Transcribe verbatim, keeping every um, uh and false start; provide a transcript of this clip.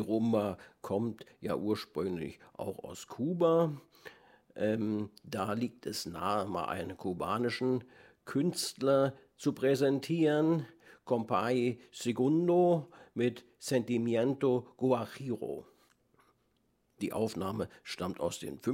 Rumba kommt ja ursprünglich auch aus Kuba. Ähm, da liegt es nahe, mal einen kubanischen Künstler zu präsentieren, Compay Segundo mit Sentimiento Guajiro. Die Aufnahme stammt aus den